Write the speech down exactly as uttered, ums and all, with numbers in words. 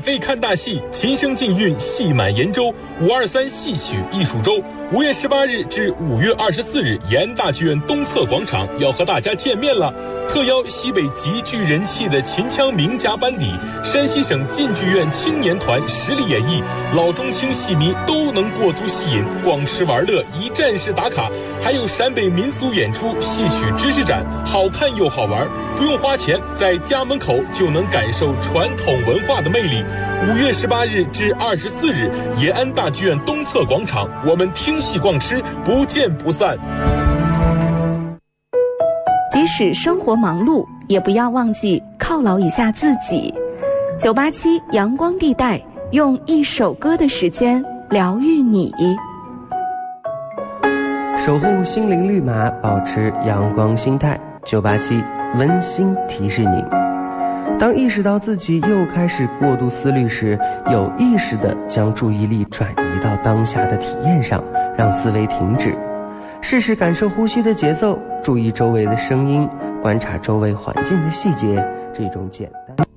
费看大戏，琴声禁韵，戏满延州。五二三戏曲艺术周，五月十八日至五月二十四日，延安大剧院东侧广场要和大家见面了。特邀西北极具人气的秦腔名家班底，山西省晋剧院青年团实力演绎，老中青戏迷都能过足戏瘾，逛吃玩乐，一站式打卡。还有陕北民俗演出、戏曲知识展，好看又好玩，不用花钱，在家门口就能感受传统文化的魅力。五月十八日至二十四日，延安大剧院东侧广场，我们听戏逛吃，不见不散。 即使生活忙碌，也不要忘记犒劳一下自己。九八七阳光地带，用一首歌的时间疗愈你。 守护心灵绿码，保持阳光心态。九八七温馨提示您：当意识到自己又开始过度思虑时，有意识地将注意力转移到当下的体验上，让思维停止。试试感受呼吸的节奏，注意周围的声音，观察周围环境的细节，这种简单